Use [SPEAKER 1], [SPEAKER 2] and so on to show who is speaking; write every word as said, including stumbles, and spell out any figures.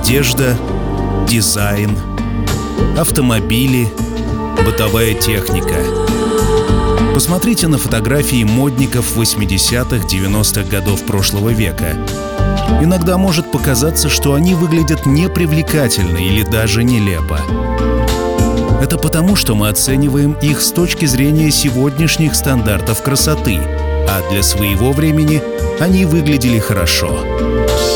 [SPEAKER 1] Одежда, дизайн, автомобили, бытовая техника. Посмотрите на фотографии модников восьмидесятых-девяностых годов прошлого века. Иногда может показаться, что они выглядят непривлекательно или даже нелепо. Это потому, что мы оцениваем их с точки зрения сегодняшних стандартов красоты, а для своего времени они выглядели хорошо.